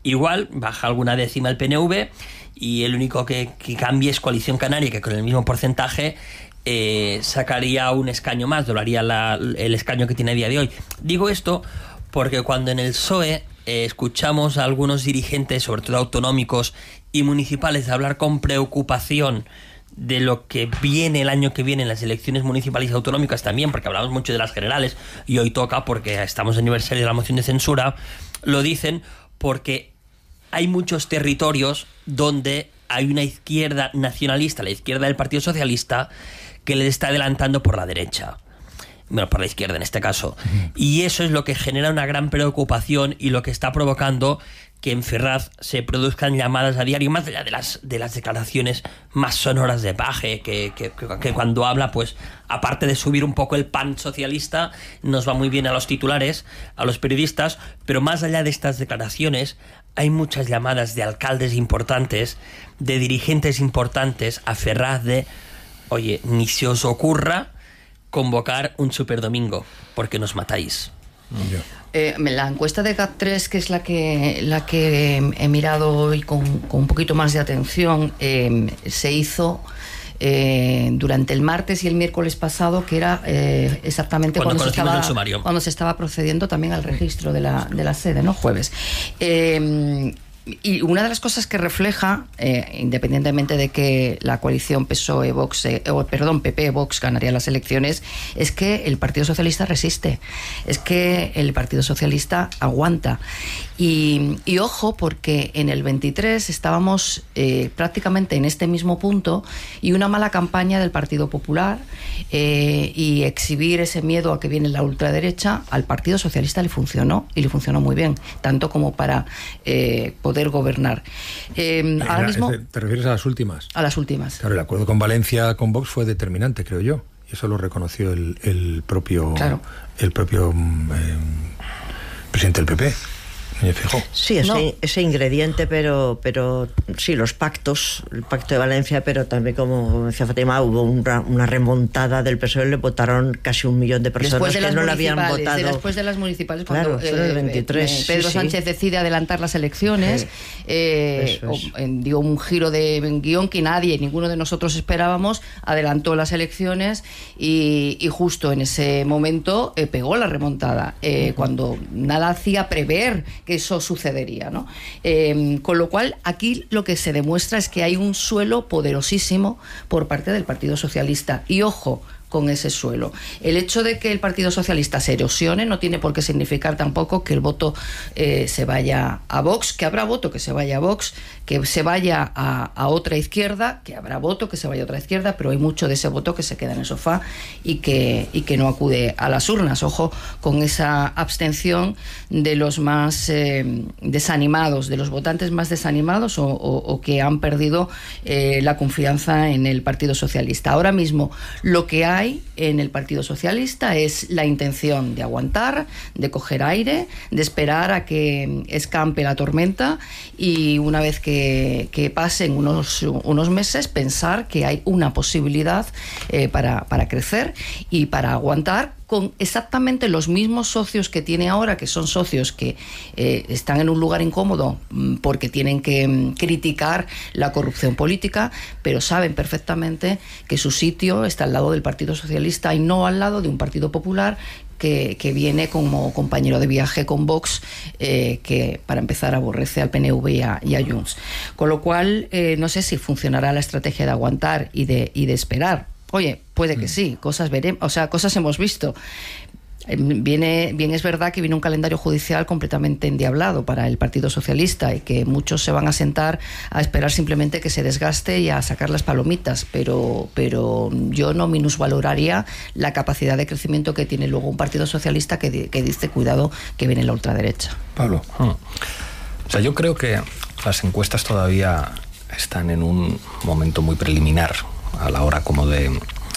Igual baja alguna décima el PNV y el único que cambie es Coalición Canaria, que con el mismo porcentaje sacaría un escaño más, doblaría el escaño que tiene a día de hoy. Digo esto porque cuando en el PSOE escuchamos a algunos dirigentes, sobre todo autonómicos y municipales, hablar con preocupación de lo que viene el año que viene en las elecciones municipales y autonómicas también, porque hablamos mucho de las generales y hoy toca porque estamos en aniversario de la moción de censura, lo dicen porque hay muchos territorios donde hay una izquierda nacionalista, la izquierda del Partido Socialista, que le está adelantando por la derecha. Bueno, por la izquierda en este caso. Y eso es lo que genera una gran preocupación y lo que está provocando que en Ferraz se produzcan llamadas a diario, más allá de las declaraciones más sonoras de Paje, que cuando habla, pues, aparte de subir un poco el pan socialista, nos va muy bien a los titulares, a los periodistas, pero más allá de estas declaraciones, hay muchas llamadas de alcaldes importantes, de dirigentes importantes a Ferraz de, oye, ni se os ocurra convocar un superdomingo, porque nos matáis. La encuesta de GAT3, que es la que he mirado hoy con un poquito más de atención, se hizo durante el martes y el miércoles pasado, que era exactamente cuando se estaba procediendo también al registro de la sede, ¿no? Jueves. Y una de las cosas que refleja, independientemente de que la coalición PP-Vox ganaría las elecciones, es que el Partido Socialista resiste, es que el Partido Socialista aguanta. Y ojo, porque en el 23 estábamos prácticamente en este mismo punto, y una mala campaña del Partido Popular y exhibir ese miedo a que viene la ultraderecha, al Partido Socialista le funcionó, y le funcionó muy bien, tanto como para poder gobernar. Ahora mismo, ¿te refieres a las últimas? A las últimas. Claro, el acuerdo con Valencia, con Vox, fue determinante, creo yo. Y eso lo reconoció el propio presidente del PP. Sí, ese ingrediente, pero sí, los pactos, el pacto de Valencia, pero también, como decía Fátima, hubo una remontada del PSOE, le votaron casi 1 millón de personas que no le habían votado. Después de las municipales, claro, cuando el 23, Pedro Sánchez decide adelantar las elecciones, dio un giro de guión que ninguno de nosotros esperábamos, adelantó las elecciones y justo en ese momento pegó la remontada, cuando nada hacía prever que eso sucedería, ¿no? Con lo cual, aquí lo que se demuestra es que hay un suelo poderosísimo por parte del Partido Socialista. Y ojo con ese suelo. El hecho de que el Partido Socialista se erosione no tiene por qué significar tampoco que el voto se vaya a Vox, que habrá voto que se vaya a Vox, que se vaya a otra izquierda, que habrá voto que se vaya a otra izquierda, pero hay mucho de ese voto que se queda en el sofá y que no acude a las urnas. Ojo con esa abstención de los más desanimados, de los votantes más desanimados o que han perdido la confianza en el Partido Socialista. Ahora mismo lo que hay en el Partido Socialista es la intención de aguantar, de coger aire, de esperar a que escampe la tormenta y una vez que pasen unos meses pensar que hay una posibilidad para crecer y para aguantar con exactamente los mismos socios que tiene ahora, que son socios que están en un lugar incómodo porque tienen que criticar la corrupción política, pero saben perfectamente que su sitio está al lado del Partido Socialista y no al lado de un Partido Popular que viene como compañero de viaje con Vox, que para empezar aborrece al PNV y a Junts. Con lo cual, no sé si funcionará la estrategia de aguantar y de esperar. Oye, puede que sí, cosas veremos, o sea, cosas hemos visto. Bien es verdad que viene un calendario judicial completamente endiablado para el Partido Socialista y que muchos se van a sentar a esperar simplemente que se desgaste y a sacar las palomitas, pero yo no minusvaloraría la capacidad de crecimiento que tiene luego un Partido Socialista que dice, cuidado, que viene la ultraderecha. Pablo. O sea, yo creo que las encuestas todavía están en un momento muy preliminar a la hora como de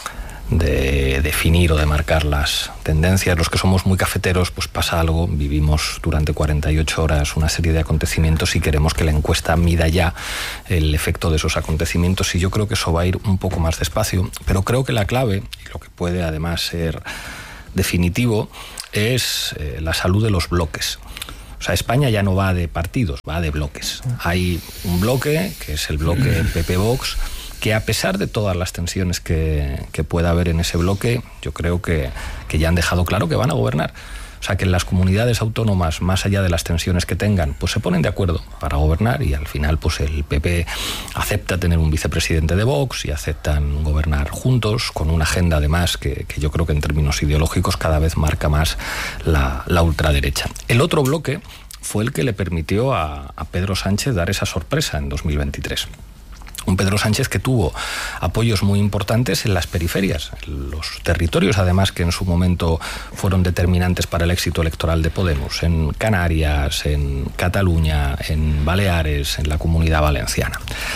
definir o de marcar las tendencias. Los que somos muy cafeteros, pues pasa algo, vivimos durante 48 horas una serie de acontecimientos y queremos que la encuesta mida ya el efecto de esos acontecimientos, y yo creo que eso va a ir un poco más despacio, pero creo que la clave, y lo que puede además ser definitivo, es la salud de los bloques. O sea, España ya no va de partidos, va de bloques. Hay un bloque, que es el bloque PP-Vox, que a pesar de todas las tensiones que pueda haber en ese bloque, yo creo que ya han dejado claro que van a gobernar. O sea, que en las comunidades autónomas, más allá de las tensiones que tengan, pues se ponen de acuerdo para gobernar, y al final pues el PP acepta tener un vicepresidente de Vox y aceptan gobernar juntos, con una agenda además que yo creo que en términos ideológicos cada vez marca más la ultraderecha. El otro bloque fue el que le permitió a Pedro Sánchez dar esa sorpresa en 2023. Un Pedro Sánchez que tuvo apoyos muy importantes en las periferias, en los territorios además que en su momento fueron determinantes para el éxito electoral de Podemos, en Canarias, en Cataluña, en Baleares, en la Comunidad Valenciana.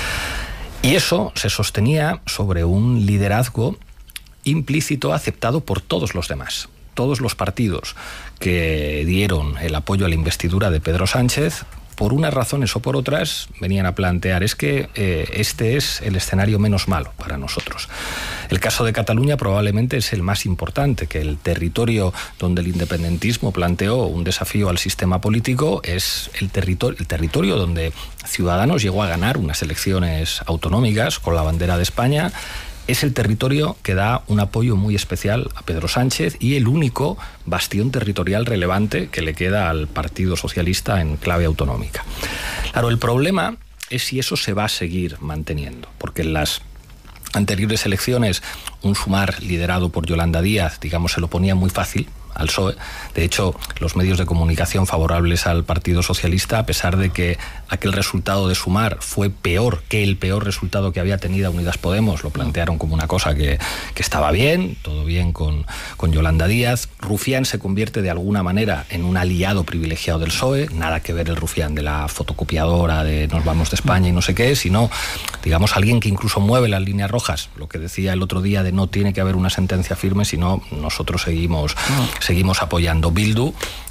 Y eso se sostenía sobre un liderazgo implícito aceptado por todos los demás. Todos los partidos que dieron el apoyo a la investidura de Pedro Sánchez, por unas razones o por otras, venían a plantear es que este es el escenario menos malo para nosotros. El caso de Cataluña probablemente es el más importante, que el territorio donde el independentismo planteó un desafío al sistema político es el territorio donde Ciudadanos llegó a ganar unas elecciones autonómicas con la bandera de España. Es el territorio que da un apoyo muy especial a Pedro Sánchez y el único bastión territorial relevante que le queda al Partido Socialista en clave autonómica. Claro, el problema es si eso se va a seguir manteniendo, porque en las anteriores elecciones un Sumar liderado por Yolanda Díaz, digamos, se lo ponía muy fácil al PSOE. De hecho, los medios de comunicación favorables al Partido Socialista, a pesar de que aquel resultado de Sumar fue peor que el peor resultado que había tenido Unidas Podemos, lo plantearon como una cosa que estaba bien, todo bien con Yolanda Díaz. Rufián se convierte de alguna manera en un aliado privilegiado del PSOE, nada que ver el Rufián de la fotocopiadora de nos vamos de España y no sé qué, sino, digamos, alguien que incluso mueve las líneas rojas, lo que decía el otro día de no tiene que haber una sentencia firme, sino nosotros seguimos apoyando. Bildu,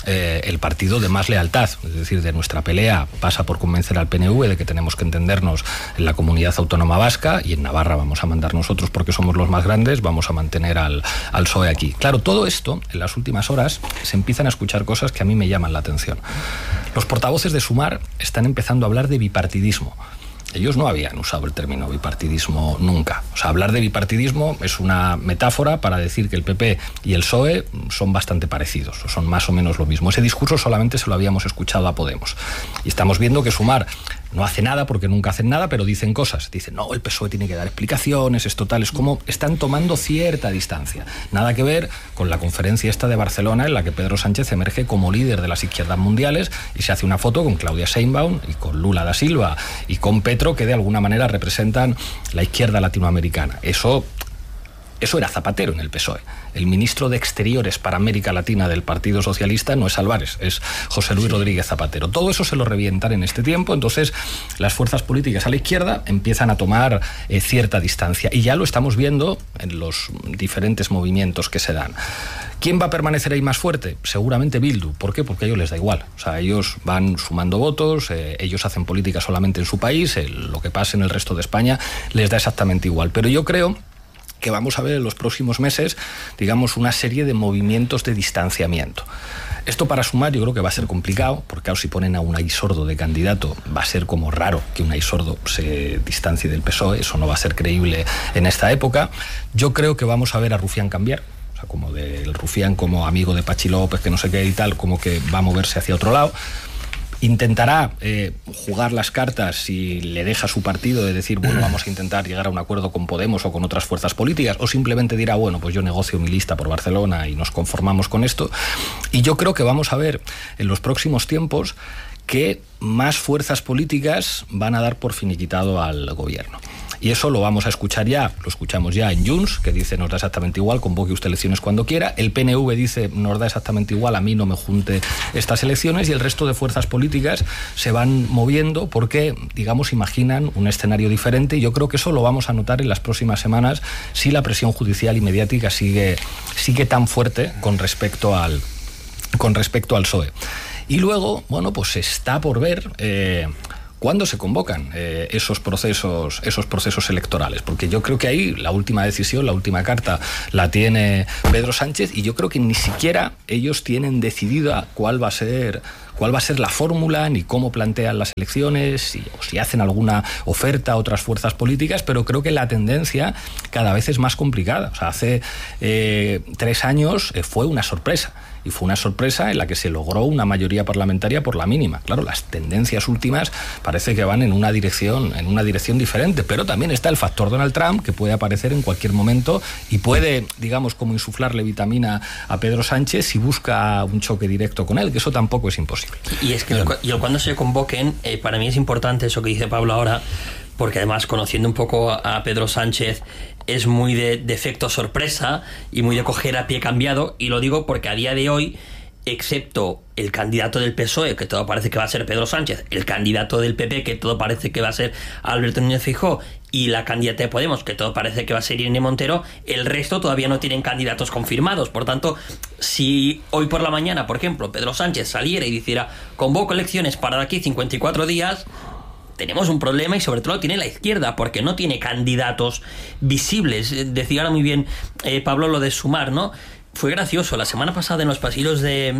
el partido de más lealtad, es decir, de nuestra pelea pasa por convencer al PNV de que tenemos que entendernos en la comunidad autónoma vasca, y en Navarra vamos a mandar nosotros porque somos los más grandes, vamos a mantener al PSOE aquí. Claro, todo esto, en las últimas horas, se empiezan a escuchar cosas que a mí me llaman la atención. Los portavoces de Sumar están empezando a hablar de bipartidismo. Ellos no habían usado el término bipartidismo nunca. O sea, hablar de bipartidismo es una metáfora para decir que el PP y el PSOE son bastante parecidos, o son más o menos lo mismo. Ese discurso solamente se lo habíamos escuchado a Podemos. Y estamos viendo que Sumar no hace nada, porque nunca hacen nada, pero dicen cosas. Dicen, no, el PSOE tiene que dar explicaciones, esto tal. Es como están tomando cierta distancia. Nada que ver con la conferencia esta de Barcelona, en la que Pedro Sánchez emerge como líder de las izquierdas mundiales y se hace una foto con Claudia Sheinbaum y con Lula da Silva y con Petro, que de alguna manera representan la izquierda latinoamericana. Eso era Zapatero en el PSOE. El ministro de Exteriores para América Latina del Partido Socialista no es Álvarez, es José Luis Rodríguez Zapatero. Todo eso se lo revientan en este tiempo, entonces las fuerzas políticas a la izquierda empiezan a tomar cierta distancia, y ya lo estamos viendo en los diferentes movimientos que se dan. ¿Quién va a permanecer ahí más fuerte? Seguramente Bildu. ¿Por qué? Porque a ellos les da igual. O sea, ellos van sumando votos, ellos hacen política solamente en su país, lo que pase en el resto de España les da exactamente igual. Pero yo creo que vamos a ver en los próximos meses, digamos, una serie de movimientos de distanciamiento. Esto para Sumar yo creo que va a ser complicado, porque claro, si ponen a Unai Sordo de candidato, va a ser como raro que Unai Sordo se distancie del PSOE, eso no va a ser creíble en esta época. Yo creo que vamos a ver a Rufián cambiar, o sea, como del Rufián como amigo de Pachi López, que no sé qué y tal, como que va a moverse hacia otro lado. Intentará jugar las cartas si le deja su partido de decir, bueno, vamos a intentar llegar a un acuerdo con Podemos o con otras fuerzas políticas, o simplemente dirá, bueno, pues yo negocio mi lista por Barcelona y nos conformamos con esto. Y yo creo que vamos a ver en los próximos tiempos que más fuerzas políticas van a dar por finiquitado al gobierno. Y eso lo vamos a escuchar ya, lo escuchamos ya en Junts, que dice nos da exactamente igual, convoque usted elecciones cuando quiera. El PNV dice nos da exactamente igual, a mí no me junte estas elecciones. Y el resto de fuerzas políticas se van moviendo porque, digamos, imaginan un escenario diferente. Y yo creo que eso lo vamos a notar en las próximas semanas si la presión judicial y mediática sigue tan fuerte con respecto al PSOE. Y luego, bueno, pues está por ver ¿cuándo se convocan esos procesos electorales? Porque yo creo que ahí la última decisión, la última carta, la tiene Pedro Sánchez, y yo creo que ni siquiera ellos tienen decidida cuál va a ser cuál va a ser la fórmula, ni cómo plantean las elecciones, o si hacen alguna oferta a otras fuerzas políticas, pero creo que la tendencia cada vez es más complicada. O sea, hace 3 años fue una sorpresa. Y fue una sorpresa en la que se logró una mayoría parlamentaria por la mínima. Claro, las tendencias últimas parece que van en una dirección diferente, pero también está el factor Donald Trump, que puede aparecer en cualquier momento y puede, digamos, como insuflarle vitamina a Pedro Sánchez si busca un choque directo con él, que eso tampoco es imposible. Y es que cuando se convoquen, para mí es importante eso que dice Pablo ahora, porque además, conociendo un poco a Pedro Sánchez, es muy de efecto sorpresa y muy de coger a pie cambiado, y lo digo porque a día de hoy, excepto el candidato del PSOE, que todo parece que va a ser Pedro Sánchez, el candidato del PP, que todo parece que va a ser Alberto Núñez Feijóo, y la candidata de Podemos, que todo parece que va a ser Irene Montero, el resto todavía no tienen candidatos confirmados. Por tanto, si hoy por la mañana, por ejemplo, Pedro Sánchez saliera y dijera convoco elecciones para de aquí 54 días... tenemos un problema, y sobre todo tiene la izquierda, porque no tiene candidatos visibles. Decía ahora muy bien Pablo lo de Sumar, ¿no? Fue gracioso, la semana pasada en los pasillos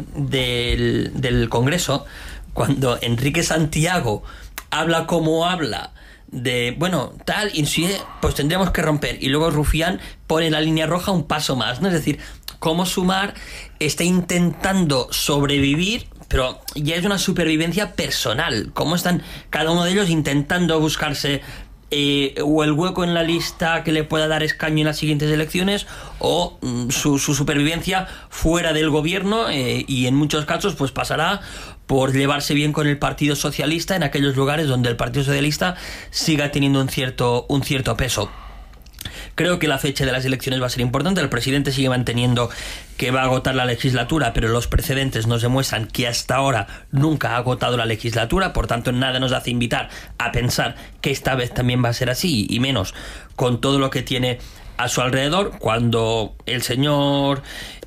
del Congreso, cuando Enrique Santiago habla como habla, de, bueno, tal, incide, pues tendríamos que romper, y luego Rufián pone la línea roja un paso más, ¿no? Es decir, cómo Sumar está intentando sobrevivir, pero ya es una supervivencia personal. Cómo están cada uno de ellos intentando buscarse o el hueco en la lista que le pueda dar escaño en las siguientes elecciones, o su supervivencia fuera del gobierno, y en muchos casos pues pasará por llevarse bien con el Partido Socialista en aquellos lugares donde el Partido Socialista siga teniendo un cierto peso. Creo que la fecha de las elecciones va a ser importante. El presidente sigue manteniendo que va a agotar la legislatura, pero los precedentes nos demuestran que hasta ahora nunca ha agotado la legislatura. Por tanto, nada nos hace invitar a pensar que esta vez también va a ser así, y menos con todo lo que tiene a su alrededor. Cuando el señor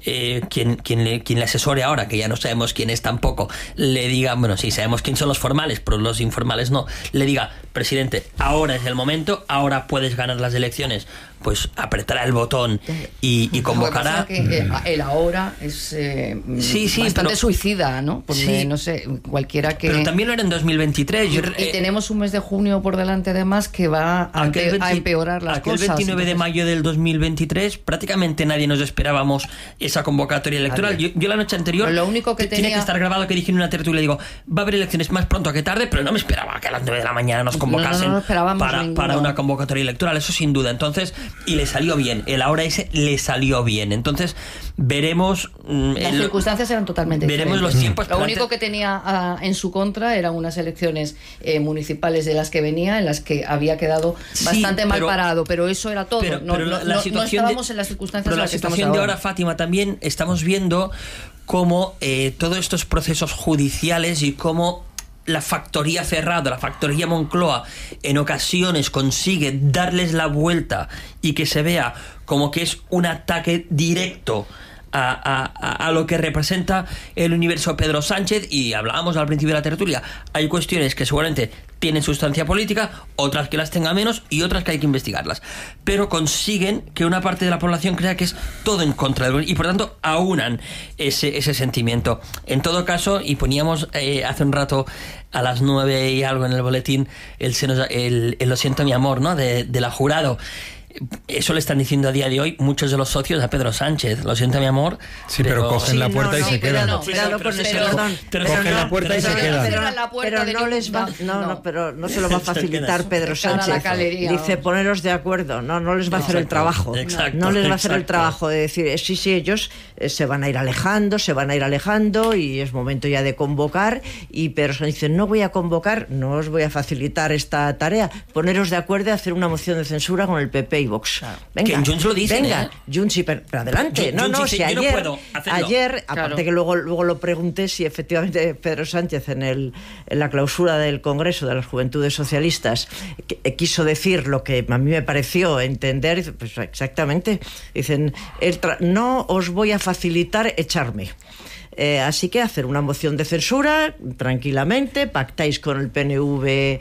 quien le asesore ahora, que ya no sabemos quién es tampoco, le diga, bueno, sí sabemos quién son los formales, pero los informales no, le diga, presidente, ahora es el momento, ahora puedes ganar las elecciones, pues apretará el botón y convocará. El ahora es bastante suicida, ¿no? Porque sí, no sé, cualquiera que... Pero también lo era en 2023. Y tenemos un mes de junio por delante, además, que va a empeorar las cosas. El 29 de mayo del 2023 prácticamente nadie nos esperábamos esa convocatoria electoral. Yo la noche anterior, lo único que tenía que estar grabado, que dije en una tertulia, digo, va a haber elecciones más pronto que tarde, pero no me esperaba que a las 9 de la mañana nos convocasen para una convocatoria electoral, eso sin duda. Entonces, y le salió bien, el ahora ese le salió bien. Entonces, veremos... Las circunstancias eran totalmente veremos diferentes. Los tiempos. Lo único que tenía en su contra eran unas elecciones municipales de las que venía, en las que había quedado bastante mal parado, pero eso era todo. No estábamos en las circunstancias en las que estamos ahora. La situación de ahora, Fátima, también estamos viendo cómo todos estos procesos judiciales y cómo la factoría Ferrado, la factoría Moncloa, en ocasiones consigue darles la vuelta y que se vea como que es un ataque directo a lo que representa el universo Pedro Sánchez. Y hablábamos al principio de la tertulia, hay cuestiones que seguramente tienen sustancia política, otras que las tenga menos y otras que hay que investigarlas, pero consiguen que una parte de la población crea que es todo en contra del gobierno, y por tanto aunan ese sentimiento. En todo caso, y poníamos hace un rato a las 9 y algo en el boletín el lo siento mi amor, ¿no? de la Jurado. Eso le están diciendo a día de hoy muchos de los socios a Pedro Sánchez. Lo siento, mi amor. Sí, pero cogen la puerta y se quedan. Cogen la puerta y se quedan. Pero no les va, pero no se lo va a facilitar Pedro Sánchez. Dice, poneros de acuerdo. No les va a hacer el trabajo. No les va a hacer el trabajo de decir, sí, ellos se van a ir alejando y es momento ya de convocar. Y Pedro Sánchez dice, no voy a convocar, no os voy a facilitar esta tarea. Poneros de acuerdo y hacer una moción de censura con el PP y Vox. Venga, que en Junts lo dicen, venga, Junts, sí, pero adelante. Si ayer, aparte que luego lo pregunté si efectivamente Pedro Sánchez en la clausura del Congreso de las Juventudes Socialistas quiso decir lo que a mí me pareció entender, pues exactamente. Dicen, no os voy a facilitar echarme. Así que hacer una moción de censura tranquilamente, pactáis con el PNV,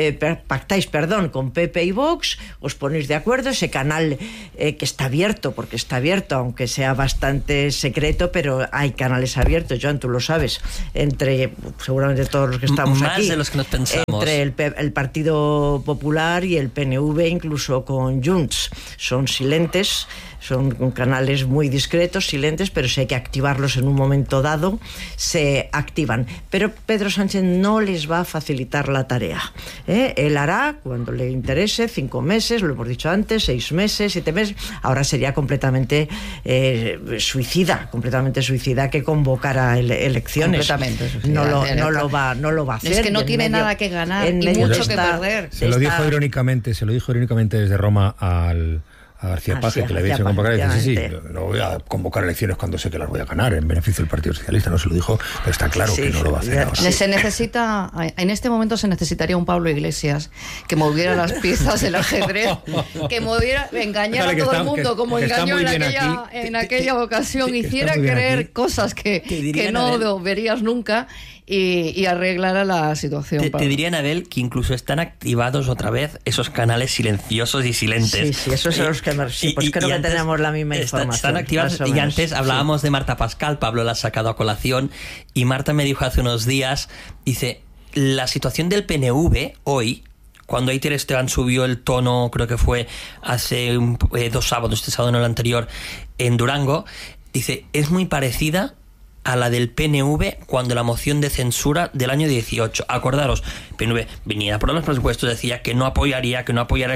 con PP y Vox, os ponéis de acuerdo, ese canal que está abierto, porque está abierto, aunque sea bastante secreto, pero hay canales abiertos, Joan, tú lo sabes, entre seguramente todos los que estamos más aquí, más de los que nos pensamos. Entre el Partido Popular y el PNV, incluso con Junts. Son silentes, son canales muy discretos, silentes, pero si hay que activarlos en un momento dado, se activan. Pero Pedro Sánchez no les va a facilitar la tarea. Él hará, cuando le interese, 5 meses, lo hemos dicho antes, 6 meses, 7 meses. Ahora sería completamente suicida que convocara elecciones. Completamente suicida. No lo va a hacer. Es que no tiene nada que ganar y mucho que perder. Se lo dijo irónicamente desde Roma a García Paje, que le había hecho convocar, y dice, sí, no voy a convocar elecciones cuando sé que las voy a ganar en beneficio del Partido Socialista. No se lo dijo, pero está claro que no lo va a hacer ahora. Se necesita, en este momento se necesitaría un Pablo Iglesias que moviera las piezas del ajedrez, que moviera, engañara a todo el mundo, como engañó en aquella ocasión, hiciera creer cosas que no verías nunca. Y arreglara la situación. Te diría, Anabel, que incluso están activados otra vez esos canales silenciosos y silentes. Sí, esos son los que pues creo que tenemos la misma información. Están activados, y antes hablábamos de Marta Pascal, Pablo la ha sacado a colación, y Marta me dijo hace unos días, dice, la situación del PNV hoy, cuando Aiter Esteban subió el tono, creo que fue hace 2 sábados, este sábado no el anterior, en Durango, dice, es muy parecida a la del PNV cuando la moción de censura del año 18. Acordaros, PNV venía por los presupuestos, decía que no apoyaría,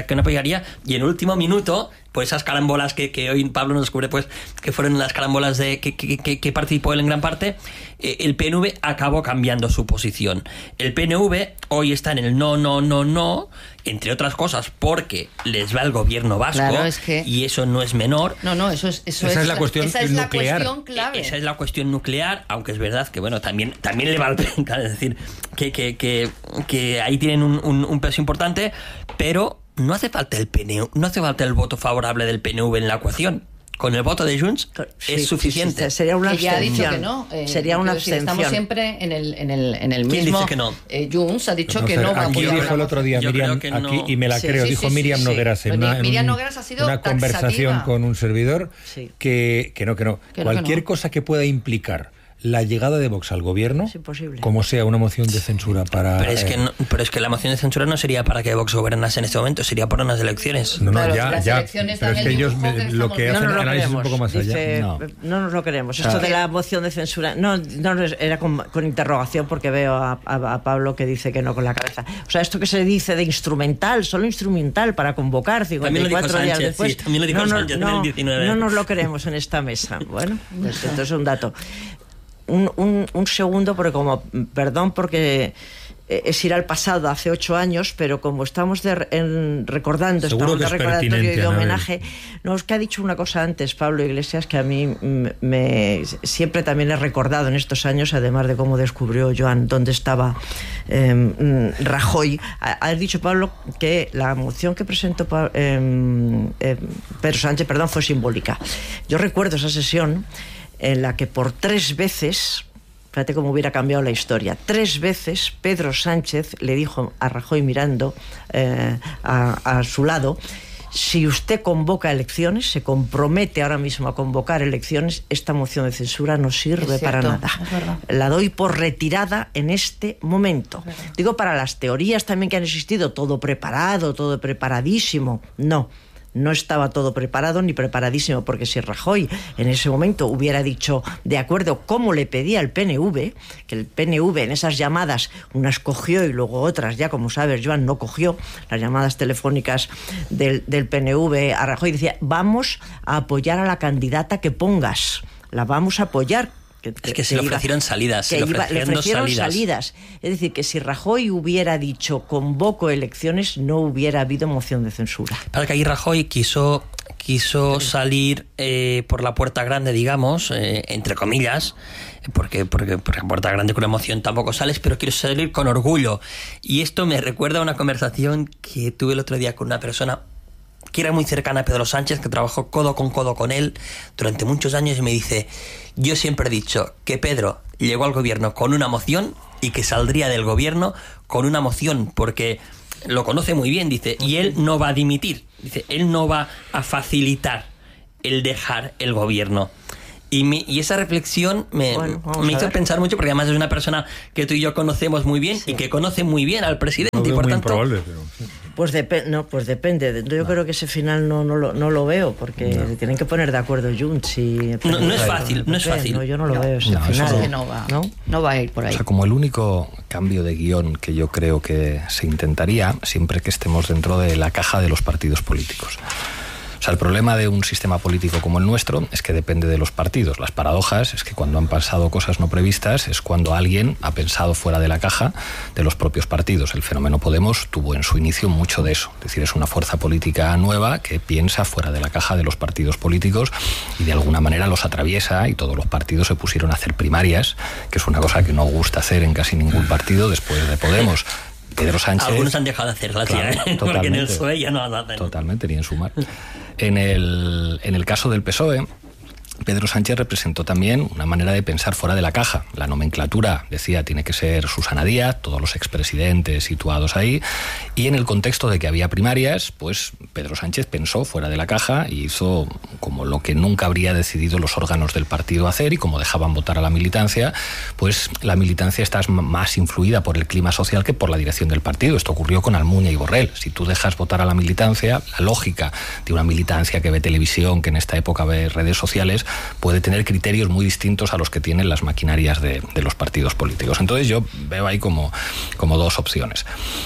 y en último minuto, pues esas carambolas que hoy Pablo nos descubre, pues que fueron las carambolas de que participó él en gran parte, el PNV acabó cambiando su posición. El PNV hoy está en el no, entre otras cosas porque les va el gobierno vasco, claro, y eso no es menor. Esa es la cuestión clave. Esa es la cuestión nuclear, aunque es verdad que bueno, también le va al penca, es decir, que ahí tienen un peso importante, pero no hace falta el voto favorable del PNV en la ecuación. Con el voto de Junts es suficiente. Sí, sería una abstención. Ya ha dicho que no. Sería una abstención. Estamos siempre en el mismo. ¿Quién dice que no? Junts ha dicho que no va a apoyar. Dijo el otro día Miriam, aquí, no. Y me la creo, dijo Miriam Nogueras en una conversación con un servidor que no. Cualquier cosa que pueda implicar la llegada de Vox al gobierno, como sea una moción de censura para... Pero es que la moción de censura no sería para que Vox gobernase en este momento, sería por unas elecciones. No, ya, pero es que ellos lo que hacen análisis un poco más allá. No nos lo queremos. Esto de la moción de censura, no era con interrogación, porque veo a Pablo que dice que no con la cabeza. O sea, esto que se dice de instrumental, solo instrumental para convocar 54 días después. También lo dijo Sánchez en el 19. No nos lo queremos en esta mesa. Bueno, esto es un dato. Un segundo, porque porque es ir al pasado, hace 8 años, pero como estamos recordando, estamos de recordatorio y de homenaje, es que ha dicho una cosa antes Pablo Iglesias que a mí siempre también he recordado en estos años, además de cómo descubrió Joan dónde estaba Rajoy. Ha dicho Pablo que la moción que presentó Pedro Sánchez, fue simbólica. Yo recuerdo esa sesión en la que por 3 veces, fíjate cómo hubiera cambiado la historia, 3 veces Pedro Sánchez le dijo a Rajoy mirando a su lado, si usted convoca elecciones, se compromete ahora mismo a convocar elecciones, esta moción de censura no sirve para nada. La doy por retirada en este momento. Digo, para las teorías también que han existido, todo preparado, todo preparadísimo, no estaba todo preparado ni preparadísimo, porque si Rajoy en ese momento hubiera dicho de acuerdo como le pedía el PNV, que el PNV en esas llamadas unas cogió y luego otras ya, como sabes, Joan, no cogió las llamadas telefónicas del PNV a Rajoy, decía, vamos a apoyar a la candidata que pongas, la vamos a apoyar. Es que se le ofrecieron salidas. Le ofrecieron salidas. Es decir, que si Rajoy hubiera dicho convoco elecciones, no hubiera habido moción de censura. Para que ahí Rajoy quiso salir por la puerta grande, digamos, entre comillas, porque por la puerta grande con emoción tampoco sales, pero quiero salir con orgullo. Y esto me recuerda a una conversación que tuve el otro día con una persona que era muy cercana a Pedro Sánchez, que trabajó codo con él durante muchos años, y me dice: yo siempre he dicho que Pedro llegó al gobierno con una moción y que saldría del gobierno con una moción, porque lo conoce muy bien, dice, y él no va a dimitir, dice, él no va a facilitar el dejar el gobierno. Y esa reflexión me hizo pensar mucho, porque además es una persona que tú y yo conocemos muy bien, y que conoce muy bien al presidente. No, y por muy tanto, improbable, pero... Pues depende. Yo creo que ese final no lo veo, porque tienen que poner de acuerdo Junts y... No es fácil, no es fácil. No, yo no lo veo ese final. Es que no va a ir por ahí. O sea, como el único cambio de guión que yo creo que se intentaría, siempre que estemos dentro de la caja de los partidos políticos. O sea, el problema de un sistema político como el nuestro es que depende de los partidos. Las paradojas es que cuando han pasado cosas no previstas es cuando alguien ha pensado fuera de la caja de los propios partidos. El fenómeno Podemos tuvo en su inicio mucho de eso. Es decir, es una fuerza política nueva que piensa fuera de la caja de los partidos políticos y de alguna manera los atraviesa, y todos los partidos se pusieron a hacer primarias, que es una cosa que no gusta hacer en casi ningún partido después de Podemos. Pedro Sánchez... Algunos han dejado de hacerla, claro, porque en el PSOE ya no hacen. Totalmente, ni en Sumar. En el caso del PSOE, Pedro Sánchez representó también una manera de pensar fuera de la caja. La nomenclatura, decía, tiene que ser Susana Díaz, todos los expresidentes situados ahí, y en el contexto de que había primarias, pues Pedro Sánchez pensó fuera de la caja y hizo como lo que nunca habría decidido los órganos del partido hacer, y como dejaban votar a la militancia, pues la militancia está más influida por el clima social que por la dirección del partido. Esto ocurrió con Almunia y Borrell. Si tú dejas votar a la militancia, la lógica de una militancia que ve televisión, que en esta época ve redes sociales, puede tener criterios muy distintos a los que tienen las maquinarias de los partidos políticos. Entonces yo veo ahí como dos opciones,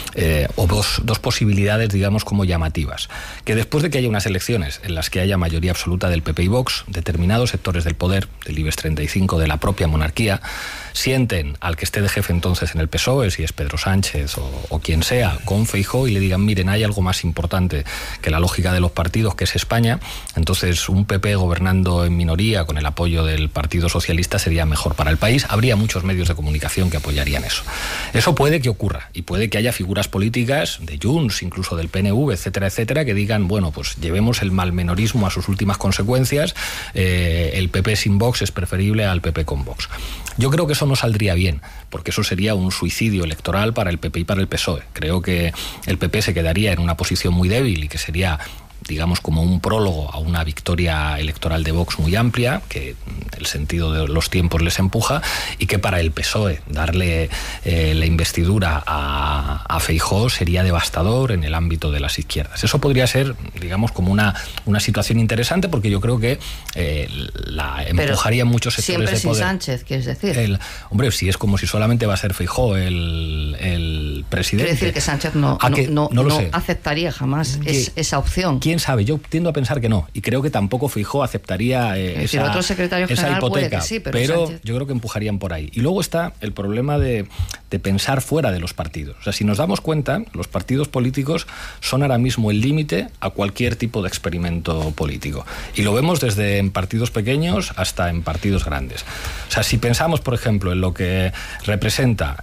o dos posibilidades, digamos, como llamativas. Que después de que haya unas elecciones en las que haya mayoría absoluta del PP y Vox, determinados sectores del poder, del IBEX 35, de la propia monarquía, sienten al que esté de jefe entonces en el PSOE, si es Pedro Sánchez o quien sea, con Feijóo, y le digan: miren, hay algo más importante que la lógica de los partidos, que es España. Entonces un PP gobernando en minoría con el apoyo del Partido Socialista sería mejor para el país. Habría muchos medios de comunicación que apoyarían eso. Eso puede que ocurra, y puede que haya figuras políticas de Junts, incluso del PNV, etcétera, etcétera, que digan: bueno, pues llevemos el malmenorismo a sus últimas consecuencias, el PP sin Vox es preferible al PP con Vox. Yo creo que eso no saldría bien, porque eso sería un suicidio electoral para el PP y para el PSOE. Creo que el PP se quedaría en una posición muy débil y que sería, digamos, como un prólogo a una victoria electoral de Vox muy amplia, que el sentido de los tiempos les empuja, y que para el PSOE darle la investidura a Feijóo sería devastador en el ámbito de las izquierdas. Eso podría ser, digamos, como una situación interesante, porque yo creo que la empujaría muchos sectores de poder. Siempre sin Sánchez, ¿quieres decir? Hombre, si es como si solamente va a ser Feijóo el presidente... Quiere decir que Sánchez no aceptaría jamás esa opción. ¿Quién sabe? Yo tiendo a pensar que no, y creo que tampoco Feijóo aceptaría esa hipoteca, sí, pero yo creo que empujarían por ahí. Y luego está el problema de pensar fuera de los partidos. O sea, si nos damos cuenta, los partidos políticos son ahora mismo el límite a cualquier tipo de experimento político, y lo vemos desde en partidos pequeños hasta en partidos grandes. O sea, si pensamos, por ejemplo, en lo que representa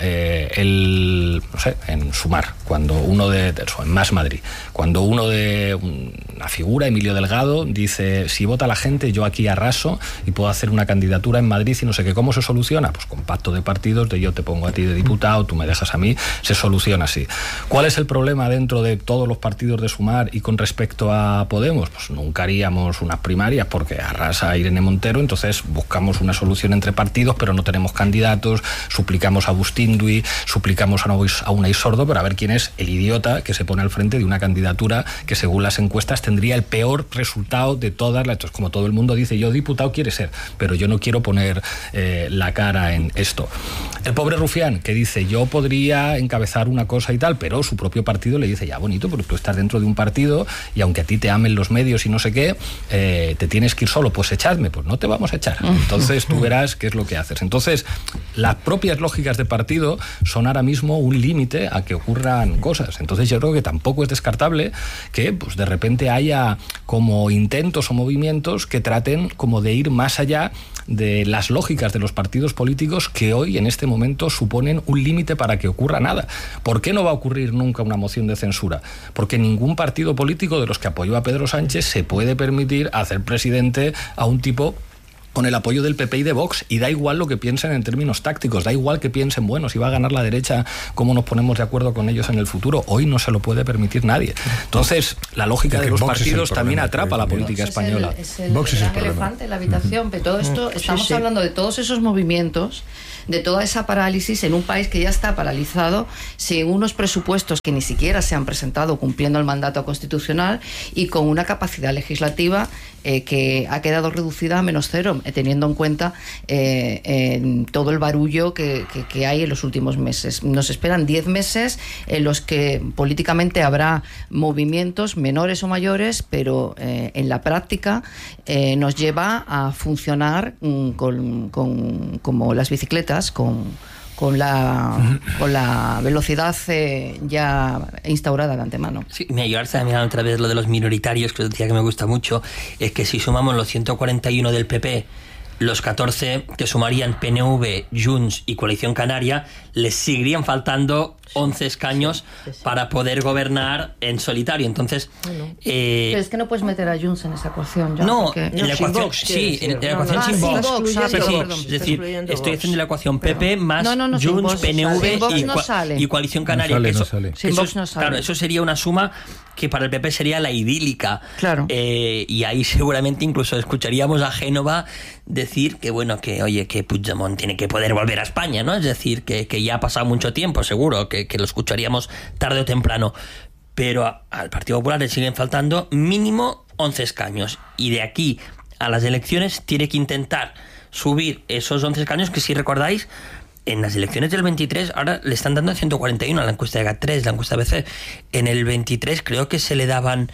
en Sumar, en Más Madrid, cuando uno de una figura, Emilio Delgado, dice: si vota la gente, yo aquí arraso y puedo hacer una candidatura en Madrid y no sé qué. ¿Cómo se soluciona? Pues con pacto de partidos, de yo te pongo a ti de diputado, tú me dejas a mí, se soluciona así. ¿Cuál es el problema dentro de todos los partidos de Sumar y con respecto a Podemos? Pues nunca haríamos unas primarias porque arrasa Irene Montero, entonces buscamos una solución entre partidos, pero no tenemos candidatos, suplicamos a Bustindui, suplicamos a Unai Sordo, para ver quién es el idiota que se pone al frente de una candidatura que, según las encuestas, tendría el peor resultado de todas las... Entonces, como todo el mundo dice, yo diputado quiere ser, pero yo no quiero poner la cara en esto. El pobre Rufián, que dice: yo podría encabezar una cosa y tal, pero su propio partido le dice: ya, bonito, porque tú estás dentro de un partido y aunque a ti te amen los medios y no sé qué, te tienes que ir solo. Pues echadme. Pues no te vamos a echar. Entonces tú verás qué es lo que haces. Entonces, las propias lógicas de partido son ahora mismo un límite a que ocurran cosas. Entonces yo creo que tampoco es descartable que, pues, de repente haya como intentos o movimientos que traten como de ir más allá de las lógicas de los partidos políticos, que hoy en este momento suponen un límite para que ocurra nada. ¿Por qué no va a ocurrir nunca una moción de censura? Porque ningún partido político de los que apoyó a Pedro Sánchez se puede permitir hacer presidente a un tipo con el apoyo del PP y de Vox, y da igual lo que piensen en términos tácticos, da igual que piensen, bueno, si va a ganar la derecha, cómo nos ponemos de acuerdo con ellos en el futuro. Hoy no se lo puede permitir nadie. Entonces, la lógica de los partidos también atrapa la política española. Es el gran elefante en la habitación. Pero todo esto, estamos hablando de todos esos movimientos, de toda esa parálisis en un país que ya está paralizado, sin unos presupuestos que ni siquiera se han presentado cumpliendo el mandato constitucional y con una capacidad legislativa que ha quedado reducida a menos cero, teniendo en cuenta todo el barullo que hay en los últimos meses. Nos esperan 10 meses en los que políticamente habrá movimientos menores o mayores, pero en la práctica nos lleva a funcionar como las bicicletas, con la velocidad ya instaurada de antemano. Sí, me ayudarse a mirar otra vez lo de los minoritarios, que os decía que me gusta mucho, es que si sumamos los 141 del PP, los 14 que sumarían PNV, Junts y Coalición Canaria, les seguirían faltando 11 escaños para poder gobernar en solitario. Entonces, pero es que no puedes meter a Junts en esa ecuación. Ya, no, en la ecuación, en la ecuación sin Vox. Es decir, estoy haciendo la ecuación PP más Junts, PNV y Coalición Canaria. No sale. Sin Vox no sale. Claro, eso sería una suma que para el PP sería la idílica. Claro. Y ahí seguramente incluso escucharíamos a Génova decir que que Puigdemont tiene que poder volver a España, ¿no? Es decir, que ya ha pasado mucho tiempo, seguro, que lo escucharíamos tarde o temprano. Pero al Partido Popular le siguen faltando mínimo 11 escaños. Y de aquí a las elecciones tiene que intentar subir esos 11 escaños que, si recordáis, en las elecciones del 23 ahora le están dando 141 a la encuesta de GAT3, la encuesta ABC. En el 23 creo que se le daban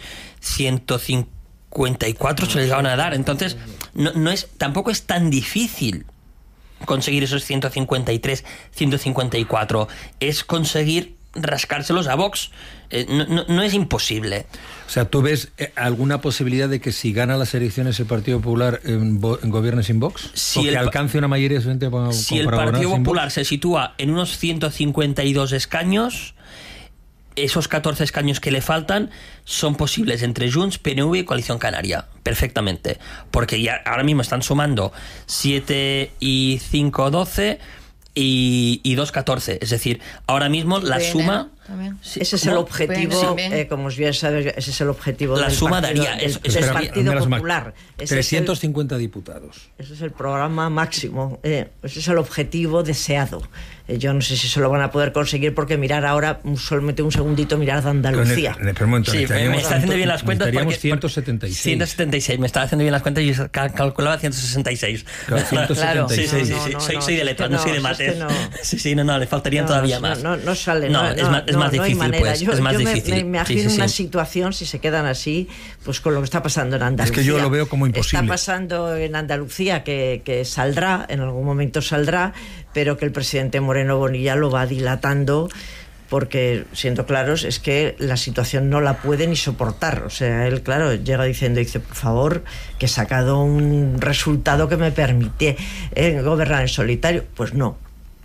154, se le llegaban a dar. Entonces tampoco es tan difícil conseguir esos 153, 154. Es conseguir rascárselos a Vox. No es imposible. O sea, ¿tú ves alguna posibilidad de que si gana las elecciones el Partido Popular gobierne sin Vox? Si ¿O que alcance una mayoría suficiente para si el Partido Popular se sitúa en unos 152 escaños, esos 14 escaños que le faltan son posibles entre Junts, PNV y Coalición Canaria, perfectamente, porque ya ahora mismo están sumando 7 y 5, 12 y 2, 14, es decir, ahora mismo la suma... Sí, ese es el objetivo, como bien sabes, ese es el objetivo la del suma partido, daría del Partido Popular. 350 diputados. Ese es el programa máximo, ese es el objetivo deseado. Yo no sé si se lo van a poder conseguir, porque mirar ahora, solamente un segundito, mirar de Andalucía. Me está haciendo bien las cuentas. Porque 176. 176, me estaba haciendo bien las cuentas y calculaba 166. Claro, 176. Sí, soy de letras, no soy de mates. Le faltarían todavía más. No sale. Es más difícil, pues. Es más difícil. Me imagino una situación, si se quedan así, pues con lo que está pasando en Andalucía. Es que yo lo veo como imposible. Está pasando en Andalucía que saldrá, en algún momento saldrá, pero que el presidente Moreno Bonilla lo va dilatando, porque, siendo claros, es que la situación no la puede ni soportar. O sea, él, claro, dice, por favor, que he sacado un resultado que me permite gobernar en solitario. Pues no.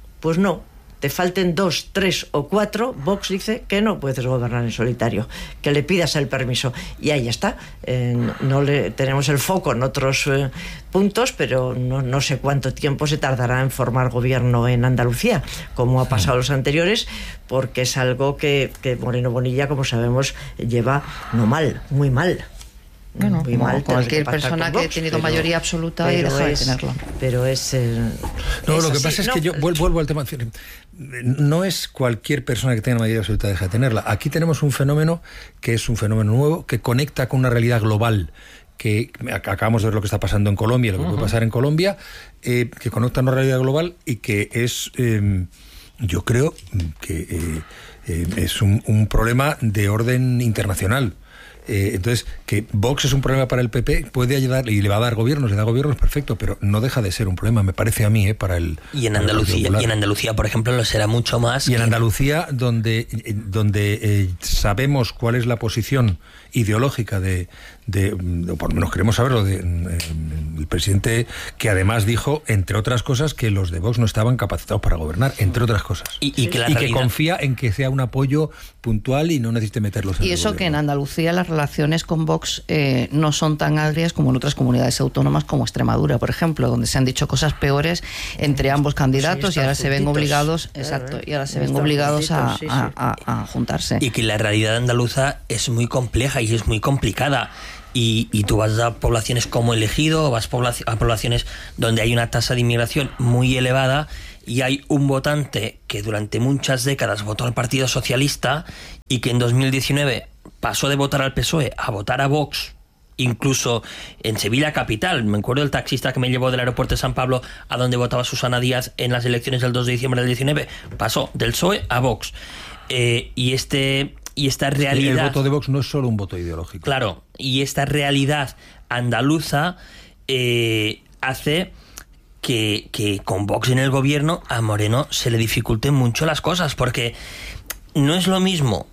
Te falten 2, 3 o 4, Vox dice que no puedes gobernar en solitario, que le pidas el permiso. Y ahí está. Tenemos el foco en otros puntos, pero no sé cuánto tiempo se tardará en formar gobierno en Andalucía, como ha pasado los anteriores, porque es algo que Moreno Bonilla, como sabemos, lleva muy mal. Bueno, muy mal, cualquier persona que ha tenido mayoría absoluta y deja de tenerlo. Pero es... lo que pasa es que yo vuelvo al tema. No es cualquier persona que tenga mayoría absoluta deja de tenerla. Aquí tenemos un fenómeno que es un fenómeno nuevo, que conecta con una realidad global, que acabamos de ver lo que está pasando en Colombia, lo que puede pasar en Colombia, que conecta una realidad global y que es, yo creo que es un problema de orden internacional. Entonces, que Vox es un problema para el PP, puede ayudar y le va a dar gobiernos, le da gobiernos, perfecto, pero no deja de ser un problema, me parece a mí, para el... Y en Andalucía, por ejemplo, lo será mucho más. Y en Andalucía, donde sabemos cuál es la posición ideológica o por lo menos queremos saberlo, el presidente, que además dijo, entre otras cosas, que los de Vox no estaban capacitados para gobernar, entre otras cosas. Y que confía en que sea un apoyo puntual y no necesite meterlos en y eso que en Andalucía las relaciones con Vox no son tan agrias como en otras comunidades autónomas como Extremadura, por ejemplo, donde se han dicho cosas peores entre ambos candidatos y ahora se ven obligados, a juntarse. Y que la realidad andaluza es muy compleja y es muy complicada. Y tú vas a poblaciones como El Ejido, o vas a poblaciones donde hay una tasa de inmigración muy elevada y hay un votante que durante muchas décadas votó al Partido Socialista y que en 2019 pasó de votar al PSOE a votar a Vox, incluso en Sevilla capital. Me acuerdo del taxista que me llevó del aeropuerto de San Pablo a donde votaba Susana Díaz en las elecciones del 2 de diciembre del 19, pasó del PSOE a Vox. Y esta realidad... El voto de Vox no es solo un voto ideológico. Claro, y esta realidad andaluza hace que con Vox en el gobierno a Moreno se le dificulten mucho las cosas, porque no es lo mismo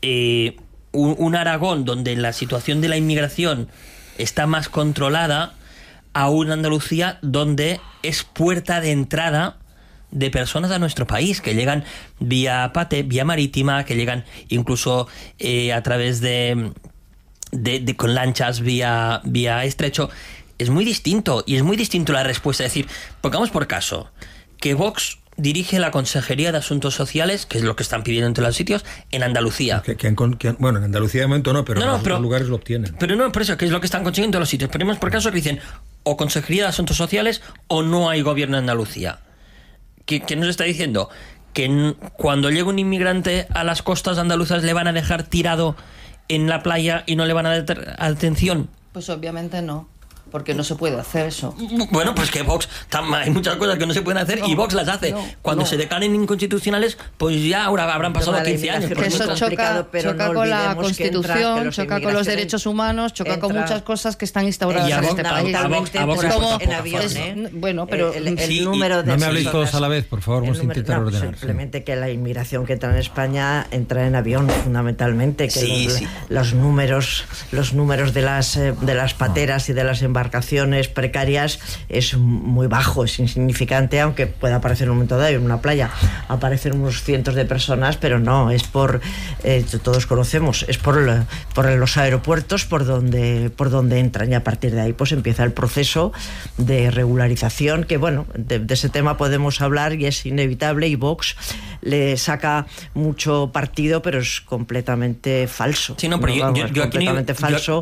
un Aragón donde la situación de la inmigración está más controlada a una Andalucía donde es puerta de entrada de personas a nuestro país, que llegan vía PATE, vía marítima, que llegan incluso a través de con lanchas vía estrecho. Es muy distinto, y es muy distinto la respuesta. Es decir, pongamos por caso que Vox dirige la Consejería de Asuntos Sociales, que es lo que están pidiendo en todos los sitios, en Andalucía. Bueno, en Andalucía de momento no, pero en otros lugares lo obtienen. Pero no, por eso, que es lo que están consiguiendo en todos los sitios. Ponemos por caso que dicen o Consejería de Asuntos Sociales o no hay gobierno en Andalucía. ¿Qué nos está diciendo? Que cuando llegue un inmigrante a las costas andaluzas le van a dejar tirado en la playa y no le van a dar atención. Pues obviamente no, porque no se puede hacer eso. Bueno, pues que Vox, hay muchas cosas que no se pueden hacer y Vox las hace. Cuando se declaren inconstitucionales, pues ya ahora habrán pasado 15 años. Eso choca con la Constitución, choca con los derechos humanos, choca con muchas cosas que están instauradas en este país. En avión, bueno, pero el número de... No me habléis todos a la vez, por favor, vamos a intentar ordenar. Simplemente que la inmigración que entra en España entra en avión, fundamentalmente, que los números de las pateras y de las embarcaciones precarias es muy bajo, es insignificante, aunque pueda aparecer en un momento dado en una playa aparecen unos cientos de personas, pero no, es por todos conocemos, es por los aeropuertos por donde entran, y a partir de ahí pues empieza el proceso de regularización, que bueno, de ese tema podemos hablar y es inevitable, y Vox le saca mucho partido, pero es completamente falso. Sí, no, pero es completamente falso.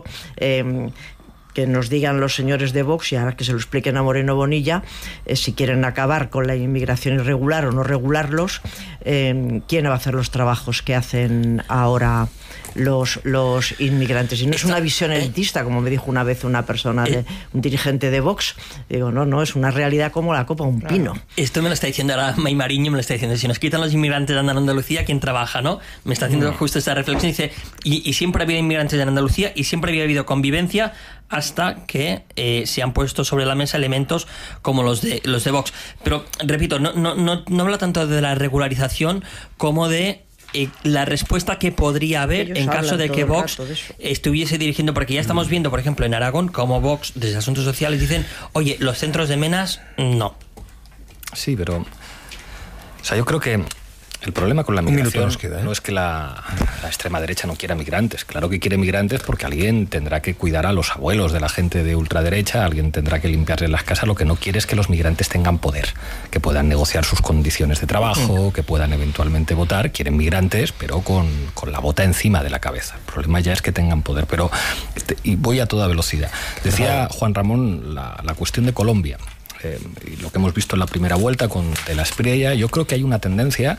Que nos digan los señores de Vox, y ahora que se lo expliquen a Moreno Bonilla, si quieren acabar con la inmigración irregular o no regularlos, ¿quién va a hacer los trabajos que hacen ahora los inmigrantes? Y no es una visión elitista, como me dijo una vez una persona, un dirigente de Vox. Digo, no, es una realidad como la copa de un pino. Esto me lo está diciendo ahora May Mariño, me lo está diciendo, si nos quitan los inmigrantes de Andalucía, ¿quién trabaja, no? Me está haciendo justo esta reflexión, dice, y siempre ha habido inmigrantes en Andalucía y siempre había habido convivencia hasta que se han puesto sobre la mesa elementos como los de Vox. Pero, repito, no habla tanto de la regularización como de la respuesta que podría haber en caso de que Vox estuviese dirigiendo, porque ya estamos viendo, por ejemplo, en Aragón, como Vox, desde Asuntos Sociales, dicen, oye, los centros de menas, no. Sí, pero... O sea, yo creo que el problema con la migración no es que la extrema derecha no quiera migrantes. Claro que quiere migrantes porque alguien tendrá que cuidar a los abuelos de la gente de ultraderecha, alguien tendrá que limpiarles las casas. Lo que no quiere es que los migrantes tengan poder, que puedan negociar sus condiciones de trabajo, que puedan eventualmente votar. Quieren migrantes, pero con la bota encima de la cabeza. El problema ya es que tengan poder. Pero y voy a toda velocidad. Decía Juan Ramón la cuestión de Colombia. Y lo que hemos visto en la primera vuelta con De la Espriella, yo creo que hay una tendencia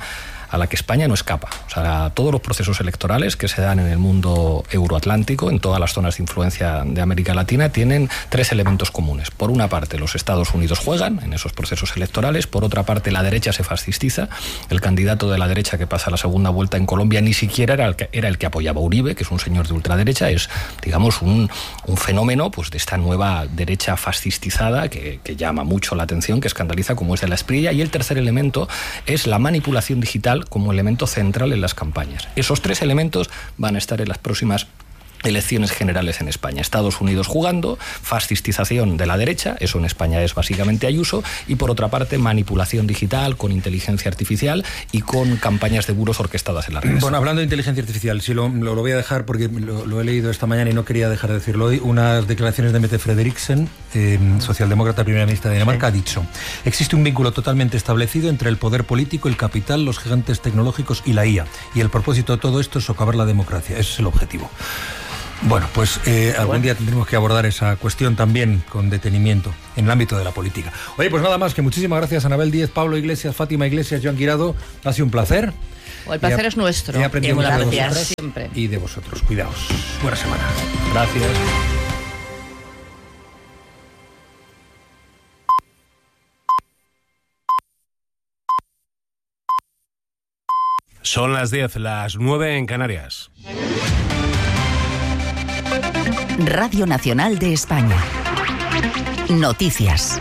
a la que España no escapa. O sea, todos los procesos electorales que se dan en el mundo euroatlántico, en todas las zonas de influencia de América Latina, tienen 3 elementos comunes. Por una parte, los Estados Unidos juegan en esos procesos electorales. Por otra parte, la derecha se fascistiza. El candidato de la derecha que pasa a la segunda vuelta en Colombia ni siquiera era el que apoyaba a Uribe, que es un señor de ultraderecha. Es, digamos, un fenómeno pues de esta nueva derecha fascistizada que llama mucho la atención, que escandaliza, como es de la Espriella. Y el tercer elemento es la manipulación digital como elemento central en las campañas. Esos 3 elementos van a estar en las próximas elecciones generales en España. Estados Unidos jugando, fascistización de la derecha, eso en España es básicamente Ayuso, y por otra parte manipulación digital con inteligencia artificial y con campañas de bulos orquestadas en las redes. Bueno, hablando de inteligencia artificial, sí lo voy a dejar porque lo he leído esta mañana y no quería dejar de decirlo hoy, unas declaraciones de Mette Frederiksen, socialdemócrata, primera ministra de Dinamarca, ha dicho: existe un vínculo totalmente establecido entre el poder político, el capital, los gigantes tecnológicos y la IA, y el propósito de todo esto es socavar la democracia. Ese es el objetivo. Bueno, pues algún día tendremos que abordar esa cuestión también con detenimiento en el ámbito de la política. Oye, pues nada más, que muchísimas gracias a Anabel Díez, Pablo Iglesias, Fátima Iglesias, Joan Guirado. Ha sido un placer. El placer es nuestro. He aprendido mucho de vosotros siempre. Y de vosotros. Cuidaos. Buena semana. Gracias. Son las 10, las 9 en Canarias. Radio Nacional de España. Noticias.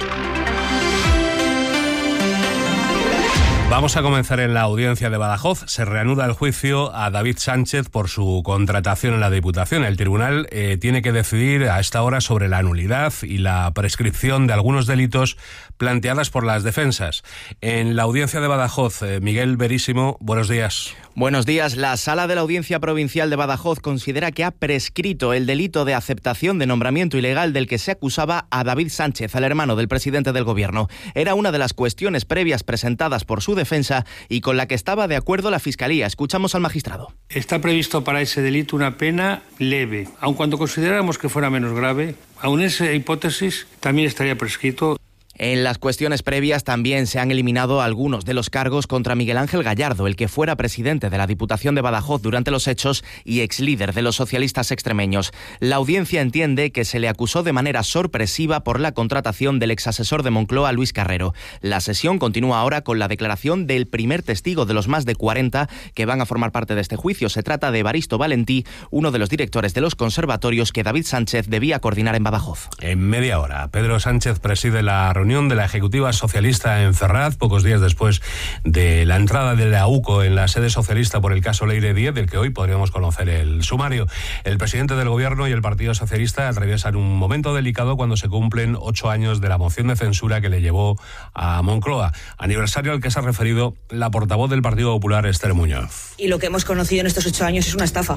Vamos a comenzar en la audiencia de Badajoz. Se reanuda el juicio a David Sánchez por su contratación en la Diputación. El tribunal tiene que decidir a esta hora sobre la nulidad y la prescripción de algunos delitos planteadas por las defensas. En la audiencia de Badajoz, Miguel Verísimo, buenos días. Buenos días. La Sala de la Audiencia Provincial de Badajoz considera que ha prescrito el delito de aceptación de nombramiento ilegal del que se acusaba a David Sánchez, el hermano del presidente del Gobierno. Era una de las cuestiones previas presentadas por su defensa y con la que estaba de acuerdo la Fiscalía. Escuchamos al magistrado. Está previsto para ese delito una pena leve. Aun cuando consideráramos que fuera menos grave, aun esa hipótesis también estaría prescrito. En las cuestiones previas también se han eliminado algunos de los cargos contra Miguel Ángel Gallardo, el que fuera presidente de la Diputación de Badajoz durante los hechos y exlíder de los socialistas extremeños. La audiencia entiende que se le acusó de manera sorpresiva por la contratación del exasesor de Moncloa, Luis Carrero. La sesión continúa ahora con la declaración del primer testigo de los más de 40 que van a formar parte de este juicio. Se trata de Evaristo Valentí, uno de los directores de los conservatorios que David Sánchez debía coordinar en Badajoz. En media hora, Pedro Sánchez preside la reunión de la Ejecutiva Socialista en Ferraz, pocos días después de la entrada de la UCO en la sede socialista por el caso Leire Díez, del que hoy podríamos conocer el sumario. El presidente del Gobierno y el Partido Socialista atraviesan un momento delicado cuando se cumplen 8 años de la moción de censura que le llevó a Moncloa, aniversario al que se ha referido la portavoz del Partido Popular, Esther Muñoz. Y lo que hemos conocido en estos 8 años es una estafa.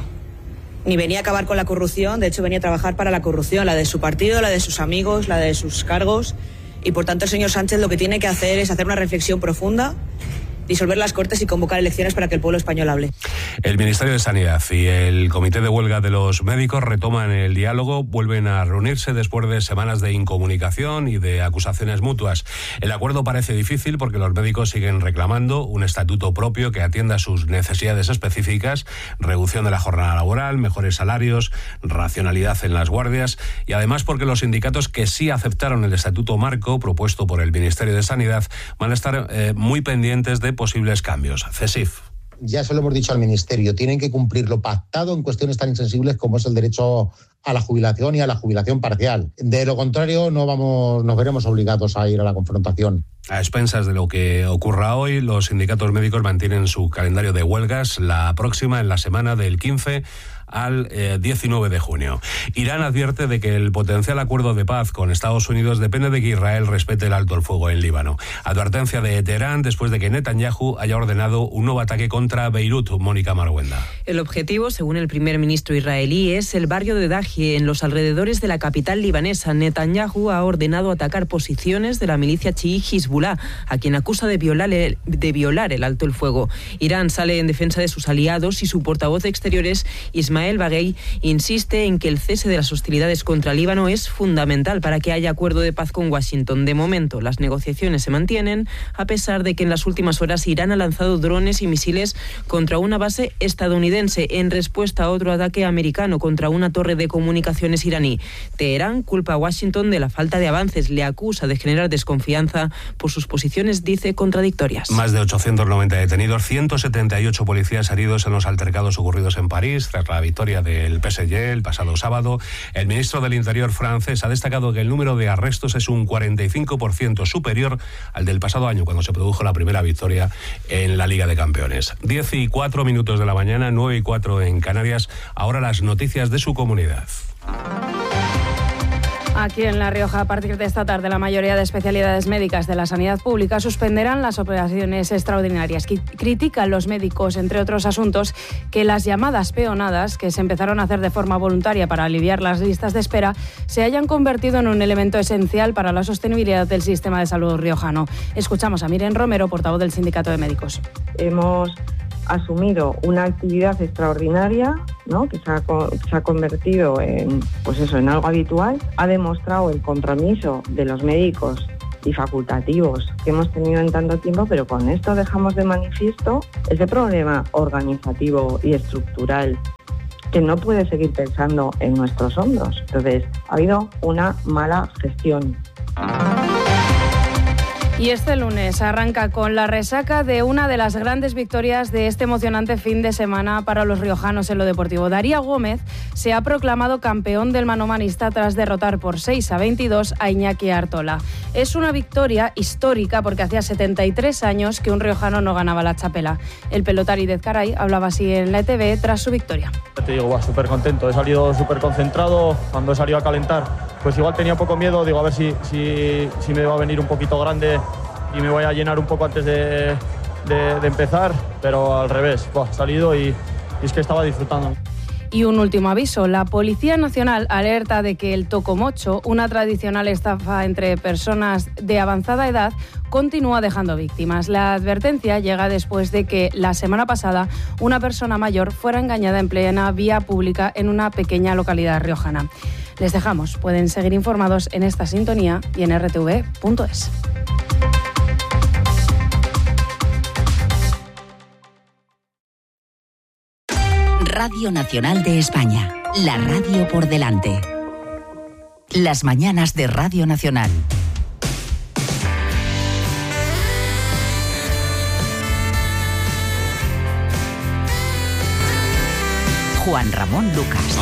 Ni venía a acabar con la corrupción, de hecho venía a trabajar para la corrupción, la de su partido, la de sus amigos, la de sus cargos. Y por tanto el señor Sánchez lo que tiene que hacer es hacer una reflexión profunda, disolver las Cortes y convocar elecciones para que el pueblo español hable. El Ministerio de Sanidad y el Comité de Huelga de los Médicos retoman el diálogo, vuelven a reunirse después de semanas de incomunicación y de acusaciones mutuas. El acuerdo parece difícil porque los médicos siguen reclamando un estatuto propio que atienda sus necesidades específicas, reducción de la jornada laboral, mejores salarios, racionalidad en las guardias y además porque los sindicatos que sí aceptaron el estatuto marco propuesto por el Ministerio de Sanidad van a estar muy pendientes de posibles cambios. CESIF. Ya se lo hemos dicho al Ministerio, tienen que cumplir lo pactado en cuestiones tan insensibles como es el derecho a la jubilación y a la jubilación parcial. De lo contrario, nos veremos obligados a ir a la confrontación. A expensas de lo que ocurra hoy, los sindicatos médicos mantienen su calendario de huelgas, la próxima en la semana del 15 al 19 de junio. Irán advierte de que el potencial acuerdo de paz con Estados Unidos depende de que Israel respete el alto el fuego en Líbano. Advertencia de Teherán después de que Netanyahu haya ordenado un nuevo ataque contra Beirut. Mónica Marguenda. El objetivo, según el primer ministro israelí, es el barrio de Dahia, en los alrededores de la capital libanesa. Netanyahu ha ordenado atacar posiciones de la milicia chií Hezbollah, a quien acusa de violar el alto el fuego. Irán sale en defensa de sus aliados y su portavoz de Exteriores, Ismael Baghei, insiste en que el cese de las hostilidades contra Líbano es fundamental para que haya acuerdo de paz con Washington. De momento, las negociaciones se mantienen, a pesar de que en las últimas horas Irán ha lanzado drones y misiles contra una base estadounidense en respuesta a otro ataque americano contra una torre de comunicaciones iraní. Teherán culpa a Washington de la falta de avances, le acusa de generar desconfianza por sus posiciones, dice, contradictorias. Más de 890 detenidos, 178 policías heridos en los altercados ocurridos en París tras la victoria del PSG el pasado sábado. El ministro del Interior francés ha destacado que el número de arrestos es un 45% superior al del pasado año, cuando se produjo la primera victoria en la Liga de Campeones. 10:04 de la mañana, 9:04 en Canarias. Ahora las noticias de su comunidad. Aquí en La Rioja, a partir de esta tarde, la mayoría de especialidades médicas de la sanidad pública suspenderán las operaciones extraordinarias. Critican los médicos, entre otros asuntos, que las llamadas peonadas, que se empezaron a hacer de forma voluntaria para aliviar las listas de espera, se hayan convertido en un elemento esencial para la sostenibilidad del sistema de salud riojano. Escuchamos a Miren Romero, portavoz del Sindicato de Médicos. Hemos asumido una actividad extraordinaria, ¿no?, que se ha convertido en algo habitual. Ha demostrado el compromiso de los médicos y facultativos que hemos tenido en tanto tiempo, pero con esto dejamos de manifiesto ese problema organizativo y estructural que no puede seguir pensando en nuestros hombros. Entonces, ha habido una mala gestión. Y este lunes arranca con la resaca de una de las grandes victorias de este emocionante fin de semana para los riojanos en lo deportivo. Daría Gómez se ha proclamado campeón del manomanista tras derrotar por 6-22 a Iñaki Artola. Es una victoria histórica porque hacía 73 años que un riojano no ganaba la txapela. El pelotari de Ezcaray hablaba así en la ETV tras su victoria. Te digo, súper contento, he salido súper concentrado. Cuando he salido a calentar, pues igual tenía un poco miedo, digo, a ver si me va a venir un poquito grande y me voy a llenar un poco antes de empezar, pero al revés, he salido y es que estaba disfrutando. Y un último aviso, la Policía Nacional alerta de que el tocomocho, una tradicional estafa entre personas de avanzada edad, continúa dejando víctimas. La advertencia llega después de que la semana pasada una persona mayor fuera engañada en plena vía pública en una pequeña localidad riojana. Les dejamos, pueden seguir informados en esta sintonía y en rtv.es. Radio Nacional de España, la radio por delante. Las mañanas de Radio Nacional. Juan Ramón Lucas.